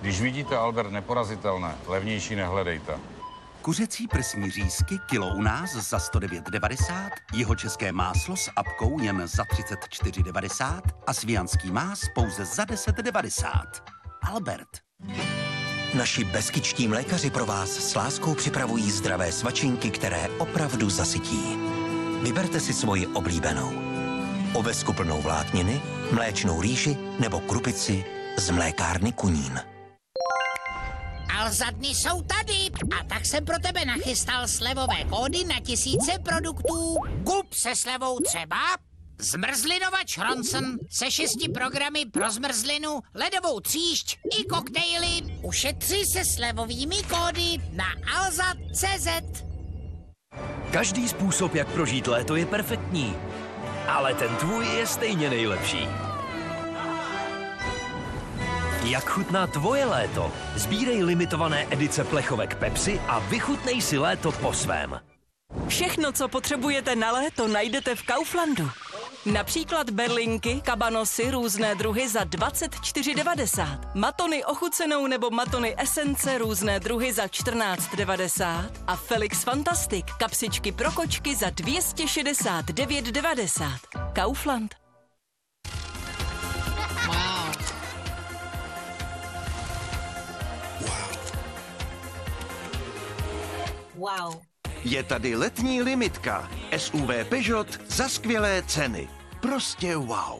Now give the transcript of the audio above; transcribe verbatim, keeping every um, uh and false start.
Když vidíte Albert neporazitelné, levnější nehledejte. Kuřecí prsní řízky kilo u nás za sto devět devadesát, jihočeské máslo s apkou jen za třicet čtyři devadesát a svijanský más pouze za deset devadesát. Albert. Naši beskičtí mlékaři pro vás s láskou připravují zdravé svačinky, které opravdu zasytí. Vyberte si svoji oblíbenou. Ovesku plnou vlákniny, mléčnou rýži nebo krupici z mlékárny Kunín. Alza dny jsou tady a tak jsem pro tebe nachystal slevové kódy na tisíce produktů. Gup se slevou třeba zmrzlinovač Ronson se šesti programy pro zmrzlinu, ledovou tříšť i koktejly. Ušetří se slevovými kódy na alza tečka cé zet. Každý způsob, jak prožít léto, je perfektní, ale ten tvůj je stejně nejlepší. Jak chutná tvoje léto? Sbírej limitované edice plechovek Pepsi a vychutnej si léto po svém. Všechno, co potřebujete na léto, najdete v Kauflandu. Například berlinky, kabanosy, různé druhy za dvacet čtyři devadesát. Matony ochucenou nebo matony esence různé druhy za čtrnáct devadesát. A Felix Fantastic, kapsičky pro kočky za dvě stě šedesát devět devadesát. Kaufland. Wow. Je tady letní limitka. S U V Peugeot za skvělé ceny. Prostě wow.